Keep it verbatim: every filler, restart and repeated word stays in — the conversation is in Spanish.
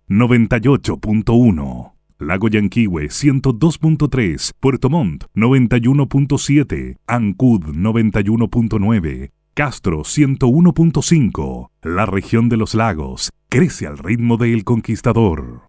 noventa y ocho punto uno. Lago Yanquihue ciento dos punto tres, Puerto Montt noventa y uno punto siete, Ancud noventa y uno punto nueve, Castro ciento uno punto cinco. La región de los lagos crece al ritmo de El Conquistador.